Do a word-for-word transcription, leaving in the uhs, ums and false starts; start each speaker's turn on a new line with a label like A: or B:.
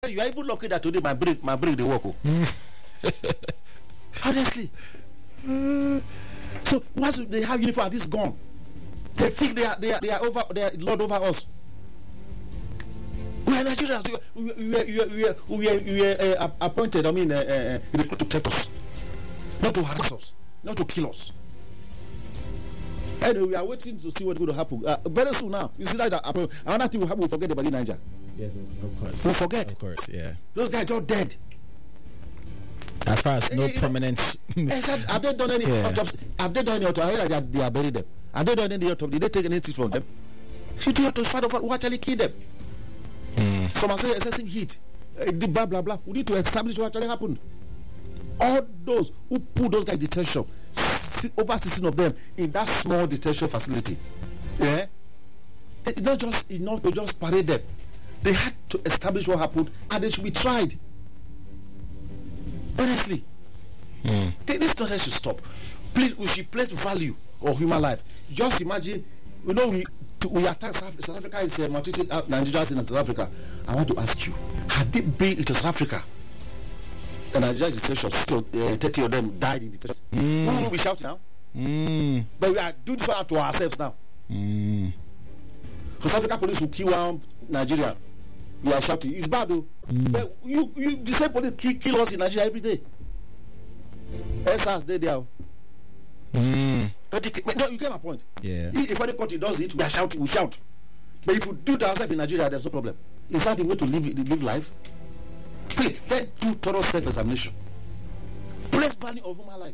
A: You are even lucky that today my break, my break, they work. Oh. Honestly. So once they have uniform, this gone. They think they are they are they are over they are lord over us. We are Nigerians. We we we we we, we, we uh, appointed. I mean, uh, uh, to protect us, not to harass us, not to kill us. Anyway, we are waiting to see what's going to happen. Uh, very soon now, you see that uh, another thing will happen. We forget about Niger.
B: Yes, of course.
A: We forget.
B: Of course, yeah.
A: Those guys are dead.
B: As far as no
A: you
B: prominent.
A: Have they done any yeah. autopsy? Have they done any autopsy? I heard that they are buried them. Have they done any autopsy? Did they take anything from them? Should you have to find out who actually killed them? Mm. Some are saying excessive heat. Uh, blah blah blah. We need to establish what actually happened. All those who put those guys in detention, over sixteen of them in that small detention facility. Yeah. It's not just enough to just parade them. They had to establish what happened, and they should be tried. Honestly, mm. this nonsense should stop. Please, we should place value on human life. Just imagine, you know, we to, we attack South Africa. South Africa is uh, maltreating uh, Nigerians in South Africa. I want to ask you: had they been into South Africa, and Nigeria's detention, so uh, thirty of them died in detention, mm. who will be shouting now? Mm. But we are doing far to ourselves now. Mm. South Africa police will kill one Nigeria. We are shouting. It's bad though. Mm. But you, you, the same police kill, kill us in Nigeria every day. S A S they there. Mm. But no, you get my point.
B: Yeah.
A: If any country does it, we are shouting. We shout. But if we do it ourselves in Nigeria, there's no problem. Is that the way to live live life? Please, let's do thorough self-examination. Place value of human life.